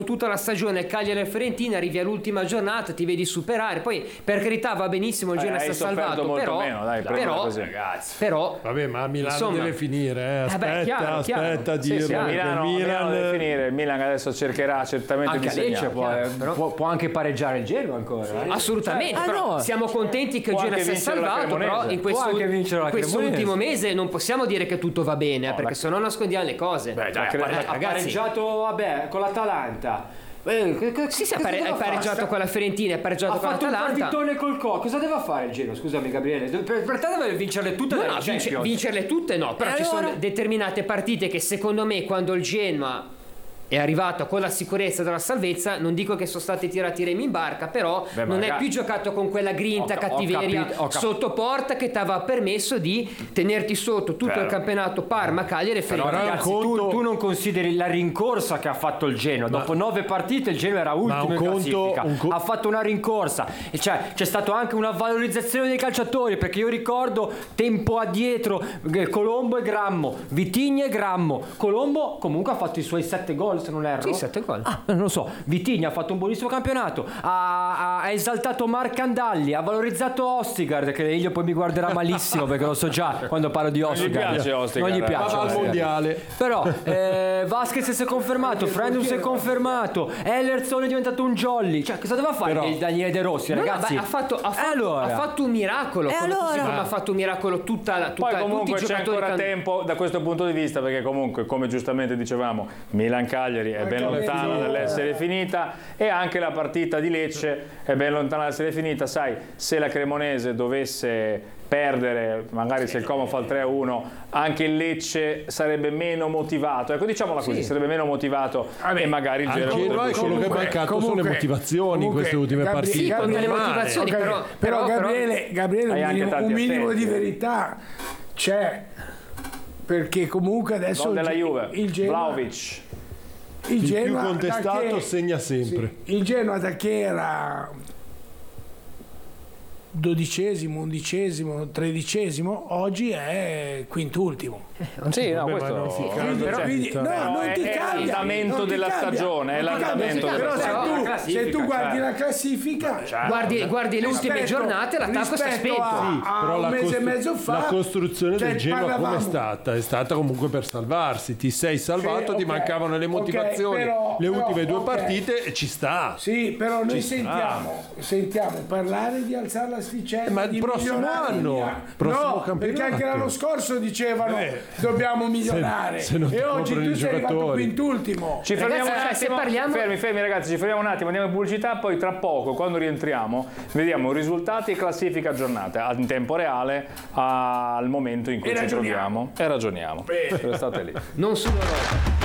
tutta la stagione Cagliari e Fiorentina, arrivi all'ultima giornata, ti vedi superare, poi per carità va benissimo, il Genoa si è salvato, molto meno, dai, però vabbè, ma a Milano insomma, deve finire, aspetta a dirlo, sì, Milano deve finire, il Milan adesso cercherà certamente anche di segnare, può anche pareggiare il Genoa ancora, assolutamente, però siamo contenti che il Genoa si è salvato, però in questo ultimo mese non possiamo dire che tutto va bene, perché se no nascondiamo le cose. ha pareggiato con l'Atalanta. Sì, è pareggiato con la Fiorentina, è pareggiato con l'Atalanta. Ha fatto un partitone col cosa deve fare il Genoa? Scusami Gabriele, per te deve vincerle tutte vincerle tutte no, però ci sono determinate partite che secondo me, quando il Genoa è arrivato con la sicurezza della salvezza, non dico che sono stati tirati i remi in barca, però non è più giocato con quella grinta, cattiveria sotto porta che ti aveva permesso di tenerti sotto tutto il campionato Parma, Cagliari e Fiorentina. Però ragazzi, tu non consideri la rincorsa che ha fatto il Genoa. Dopo 9 partite il Genoa era ultimo in classifica, ha fatto una rincorsa, e cioè c'è stato anche una valorizzazione dei calciatori, perché io ricordo tempo addietro Colombo e Grammo, Vitigna e Grammo. Colombo comunque ha fatto i suoi 7 gol, se non erro. Sì, 7 gol. Non lo so. Vitigna ha fatto un buonissimo campionato, ha esaltato Marc Andalli, ha valorizzato Ostigard, che Elio poi mi guarderà malissimo perché lo so già quando parlo di Ostigard. Non gli piace al mondiale. Però Vasquez si è confermato, Frendus si è confermato, Ellerson è diventato un jolly. Cioè, cosa doveva fare il Daniele De Rossi, ragazzi? Ha fatto un miracolo, così come ha fatto un miracolo poi comunque c'è ancora tempo da questo punto di vista, perché comunque, come giustamente dicevamo, Milan-Cagliari è ben lontana dall'essere finita, e anche la partita di Lecce è ben lontana dall'essere finita. Sai, se la Cremonese dovesse perdere, magari se il Como fa il 3-1, anche il Lecce sarebbe meno motivato, ecco, diciamola così, sarebbe meno motivato, e magari il Genoa è quello che è mancato sono le motivazioni in queste ultime partite. Sì, con delle motivazioni, però Gabriele, un minimo di verità c'è, perché comunque adesso della Juve, il Genoa, Vlahovic, il più contestato segna sempre. Sì, il Genoa da che era 12esimo, 11esimo, 13esimo, oggi è quintultimo. Sì, no, questo non ti è cambia, l'andamento della stagione, è l'andamento della stagione. Però se tu guardi la classifica, guardi le ultime giornate, l'attacco sta spento. Però un mese e mezzo fa la costruzione del Genoa come è stata? È stata comunque per salvarsi. Ti sei salvato, ti mancavano le motivazioni. Le ultime due partite e ci sta. Sì, però noi sentiamo parlare di alzare l'asticella, ma il prossimo anno, campionato, perché anche l'anno scorso dicevano dobbiamo migliorare, e oggi tu sei arrivato quintultimo. Ci fermiamo un attimo, fermi ragazzi, ci fermiamo un attimo, andiamo in pubblicità, poi tra poco, quando rientriamo, vediamo risultati e classifica aggiornata in tempo reale al momento in cui ci troviamo e ragioniamo. Restate lì. Non solo